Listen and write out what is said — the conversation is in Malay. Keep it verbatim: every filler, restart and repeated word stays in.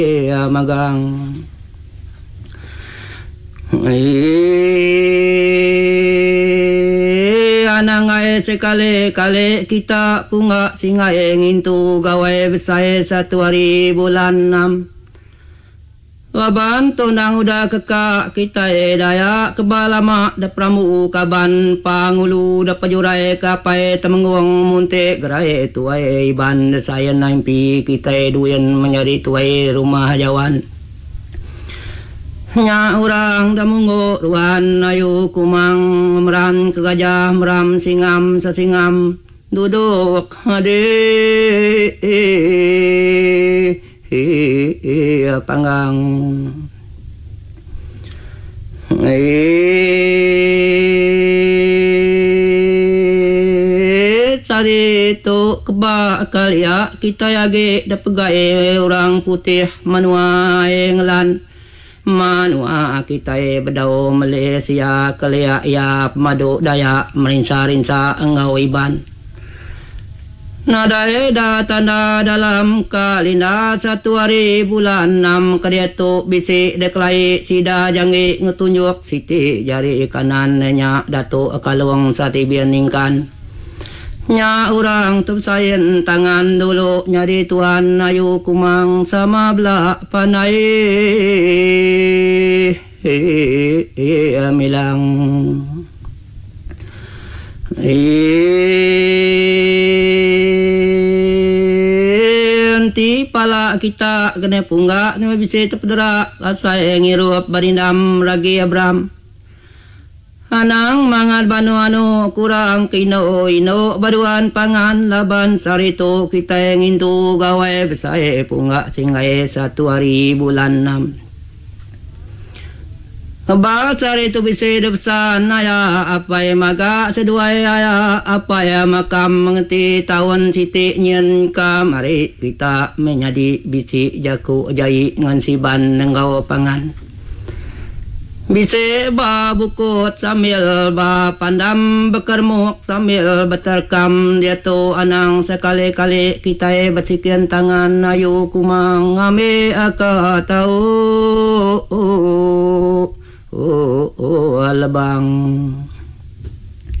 magang anangai sekali-kali kita punga singai ngintu gawai besai satu hari bulan enam. Laban tonang udah kekak kita e daya kebalama da pramu kaban pangulu da pajurai kapai temenggung muntik gerai tuai iban da sayan naimpi kita e duyan menyari tuai rumah jawan. Nya orang da mungo ruan ayu kumang meran ke gajah meram singam sasingam duduk ade eh panggang eh cari tu keba kalia kita yage da pegai orang putih manua englan manua kita e bedau Malaysia kalia ya madu daya merinsa-rinsa engau iban. Nadai da tanda dalam kalinda satu hari bulan enam kadietu bisi deklai sida jangi ngetunjuk siti jari kanan nya datu kalung sati bianingkan nya orang tu sayen tangan dulu nyari tuan ayu kumang sama bela panai eh milang eh nanti pala kita kena punggak ni bisa terpedera asai ngirup barindam ragi abram anang mangan banu anu kurang kino ino baduan pangan laban sarito kita ngintu gawai besai punggak singai satu hari bulan enam. Bahasa itu bisa depan ya apa yang maga sedua ya apa yang makam mengerti tahun siti nyen kamari kita menjadi bisi jaku jai ngan siban nenggau pangan bisa ba bukut sambil ba pandam bekermuk sambil berterkam dia tu anang sekali-kali kita bersikian tangan ayu kumang ame aka tahu oh oh alabang